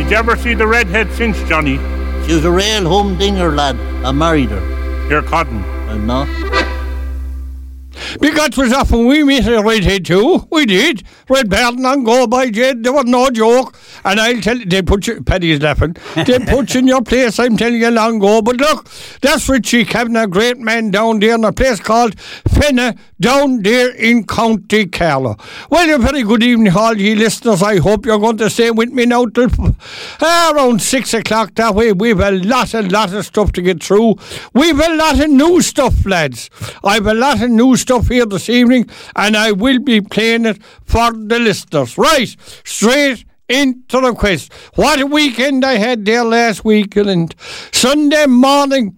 Did you ever see the redhead since, Johnny? She was a real humdinger, lad. I married her. You're cotton. I'm not. Because it was often we met a redhead too. We did. Red Barton and Go by Jed. There was no joke. And I'll tell you, they put you, Paddy's laughing, they put you in your place, I'm telling you, long ago. But look, that's Richie Kavanagh, a great man down there in a place called Fenna, down there in County Carlow. Well, a very good evening, all ye listeners. I hope you're going to stay with me now till around 6 o'clock that way. We've a lot of stuff to get through. We've a lot of new stuff, lads. I've a lot of new stuff here this evening, and I will be playing it for the listeners. Right, straight into the quest. What a weekend I had there last weekend. Sunday morning,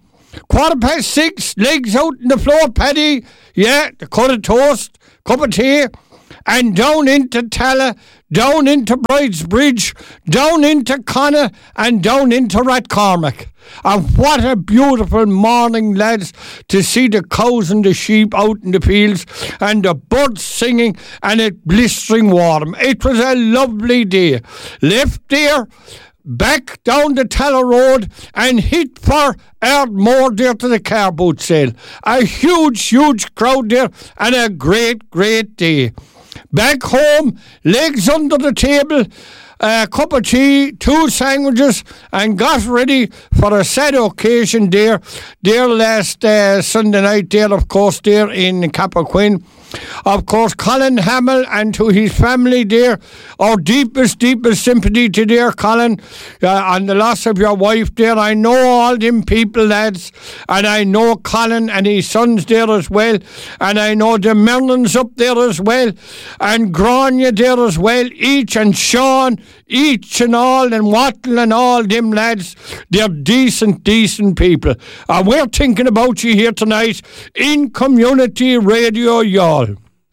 6:15, legs out in the floor, Paddy. Yeah, the cut of toast, cup of tea, and down into Talla, down into Bridesbridge, down into Connacht, and down into Rathcormac. And what a beautiful morning, lads, to see the cows and the sheep out in the fields and the birds singing and it blistering warm. It was a lovely day. Left there, back down the Talla Road and hit for Ardmore there to the car boot sale. A huge crowd there and a great day. Back home, legs under the table, a cup of tea, 2 sandwiches, and got ready for a sad occasion there last Sunday night there, of course, there in Cappoquin. Of course, Colin Hamill and to his family there, our deepest sympathy to dear Colin on the loss of your wife there. I know all them people, lads, and I know Colin and his sons there as well, and I know the Merlins up there as well, and Grania there as well, each and Sean, each and all, and Wattle and all them lads. They're decent people, and we're thinking about you here tonight in Community Radio Youghal.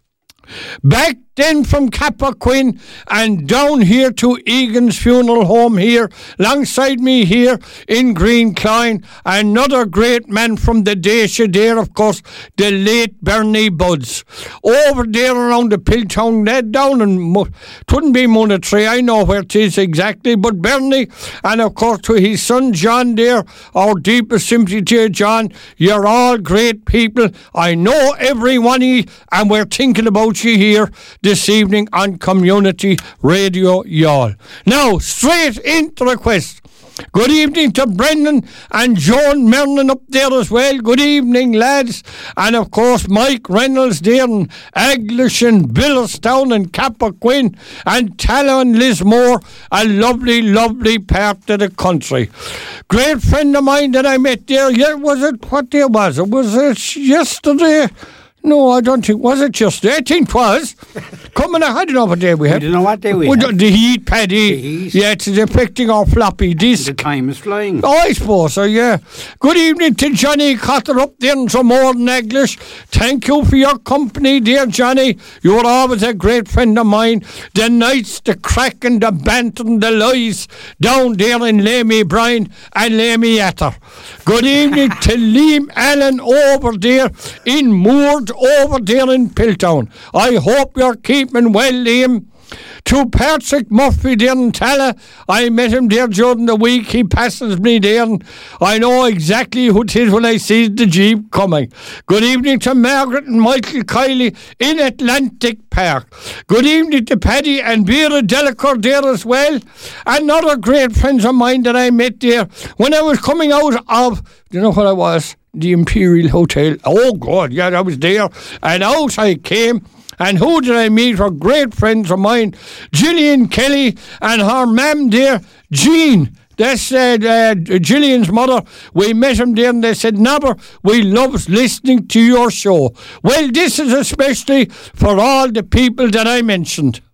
Back then from Cappoquin and down here to Egan's Funeral Home here, alongside me here in Greencline, another great man from the Dacia there, of course, the late Bernie Budds. Over there around the Piltown, down in, couldn't be Monetry, I know where it is exactly, but Bernie, and of course to his son John there, our deepest sympathy to you, John. You're all great people. I know every one of you, and we're thinking about you here this evening on Community Radio Youghal. Now, straight into the quest. Good evening to Brendan and Joan Merlin up there as well. Good evening, lads. And of course, Mike Reynolds there in Aglish and Billerstown and Cappoquin and Talla and Lismore. A lovely part of the country. Great friend of mine that I met there. Yeah, what day was it? Was it yesterday? No, I don't think. Was it yesterday? I think it was. Coming, I don't know what day we had. I don't know what day we had. The heat, Paddy. The heat. Yeah, it's affecting our floppy disk. The time is flying. Oh, I suppose so, yeah. Good evening to Johnny Cotter up there in Dromore and English. Thank you for your company, dear Johnny. You're always a great friend of mine. The nights, the crack and the banter and the lies down there in Lamey Bryan and Lamey Atter. Good evening to Liam Allen over there in Moord, over there in Piltown. I hope you're keeping well, Liam. To Patrick Murphy there in Talla, I met him there during the week. He passes me there and I know exactly who it is when I see the Jeep coming. Good evening to Margaret and Michael Kiley in Atlantic Park. Good evening to Paddy and Vera Delacour there as well. Another great friends of mine that I met there when I was coming out of, you know what I was? The Imperial Hotel. Oh God, yeah, I was there. And out I came. And who did I meet? Her great friends of mine, Gillian Kelly and her mam there, Jean. That's Gillian's mother. We met them there and they said, Nobber, we love listening to your show. Well, this is especially for all the people that I mentioned.